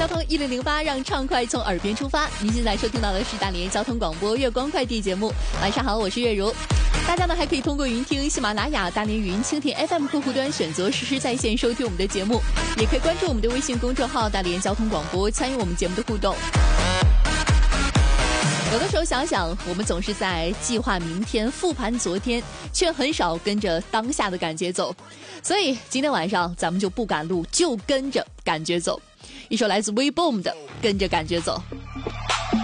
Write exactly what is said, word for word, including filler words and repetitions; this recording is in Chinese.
交通一零零八，让畅快从耳边出发。您现在收听到的是大连交通广播月光快递节目。晚上好，我是月如。大家呢还可以通过云听喜马拉雅、大连云、蜻蜓 F M 客户端选择实时在线收听我们的节目，也可以关注我们的微信公众号大连交通广播，参与我们节目的互动。有的时候想想，我们总是在计划明天、复盘昨天，却很少跟着当下的感觉走。所以今天晚上咱们就不赶路，就跟着感觉走。一首来自 V Boom 的《跟着感觉走》。